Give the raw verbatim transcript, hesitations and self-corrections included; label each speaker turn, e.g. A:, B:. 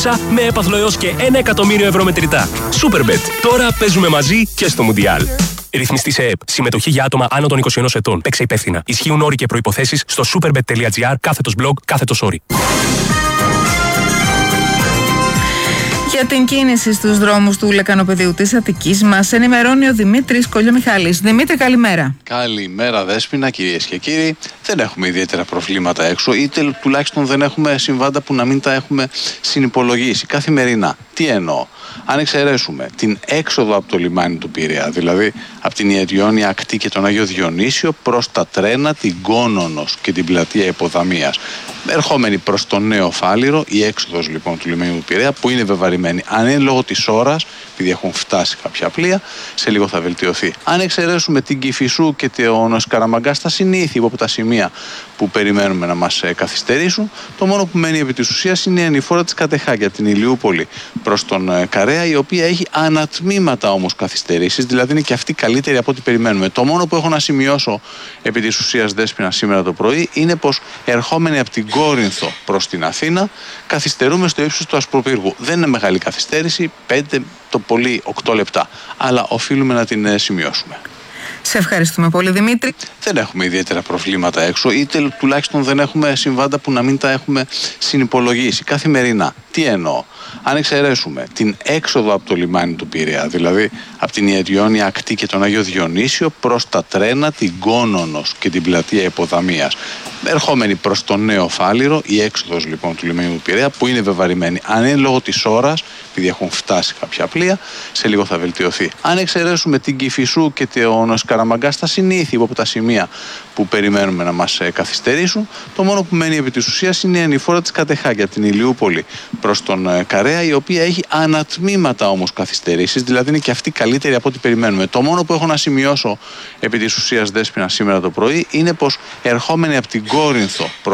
A: άμεσα με έπαθλο έως και ένα εκατομμύριο ευρώ μετρητά. Superbet. Τώρα παίζουμε μαζί και στο Μουντιάλ. Ρυθμιστή σε ΕΕΠ. Συμμετοχή για άτομα άνω των είκοσι ενός ετών. Παίξε υπεύθυνα. Ισχύουν όροι και προϋποθέσεις στο superbet.gr κάθετος blog κάθετος όροι.
B: Για την κίνηση στους δρόμους του Λεκανοπεδίου της Αττικής μας ενημερώνει ο Δημήτρης Κολιομιχάλης. Δημήτρη, καλημέρα.
C: Καλημέρα, Δέσποινα, κυρίες και κύριοι. Δεν έχουμε ιδιαίτερα προβλήματα έξω, ή τουλάχιστον δεν έχουμε συμβάντα που να μην τα έχουμε συνυπολογίσει καθημερινά. Τι εννοώ? Αν εξαιρέσουμε την έξοδο από το λιμάνι του Πειραιά, δηλαδή από την Ιεριώνη ακτή και τον Άγιο Διονύσιο προς τα τρένα, την Κόνονος και την πλατεία Υποδαμίας, ερχόμενη προς το Νέο Φάληρο, η έξοδος λοιπόν του λιμάνιου του Πειραιά, που είναι βεβαρημένη. Αν είναι λόγω της ώρας, επειδή έχουν φτάσει κάποια πλοία, σε λίγο θα βελτιωθεί. Αν εξαιρέσουμε την Κηφισού και τον Σκαραμαγκά στα συνήθεια από τα σημεία που περιμένουμε να μας καθυστερήσουν, το μόνο που μένει επί της ουσίας είναι η ανηφόρα της Κατεχάκια, την Ηλιούπολη προς τον Καρέα, η οποία έχει ανατμήματα όμως καθυστερήσεις, δηλαδή είναι και αυτή καλύτερη από ό,τι περιμένουμε. Το μόνο που έχω να σημειώσω επί της ουσίας, Δέσποινα, σήμερα το πρωί είναι πως ερχόμενοι από την Κόρινθο προς την Αθήνα καθυστερούμε στο ύψος του Ασπροπύργου. Δεν είναι μεγάλη καθυστέρηση, πέντε το πολύ οκτώ λεπτά, αλλά οφείλουμε να την σημειώσουμε.
B: Σε ευχαριστούμε πολύ, Δημήτρη.
C: Δεν έχουμε ιδιαίτερα προβλήματα έξω, ή τουλάχιστον δεν έχουμε συμβάντα που να μην τα έχουμε συνυπολογίσει καθημερινά. Τι εννοώ? Αν εξαιρέσουμε την έξοδο από το λιμάνι του Πειραιά, δηλαδή από την Ιεριώνη ακτή και τον Άγιο Διονύσιο προς τα τρένα, την Κόνονος και την πλατεία Υποδαμίας, ερχόμενη προς το Νέο Φάληρο, η έξοδος λοιπόν του λιμάνιου του Πειραιά, που είναι βεβαρημένη. Αν είναι λόγω της ώρας, επειδή έχουν φτάσει κάποια πλοία, σε λίγο θα βελτιωθεί. Αν εξαιρέσουμε την Κηφισού και τον Σκαραμαγκά στα συνήθεια από τα σημεία που περιμένουμε να μας καθυστερήσουν, το μόνο που μένει επί της ουσίας είναι η ανηφόρα της Κατεχάκια, την Ηλιούπολη προς τον Καρέα, η οποία έχει ανατμήματα όμως καθυστερήσεις, δηλαδή είναι και αυτή καλύτερη από ό,τι περιμένουμε. Το μόνο που έχω να σημειώσω επί της ουσίας, Δέσποινα, σήμερα το πρωί είναι πως ερχόμενοι από την Κόρινθο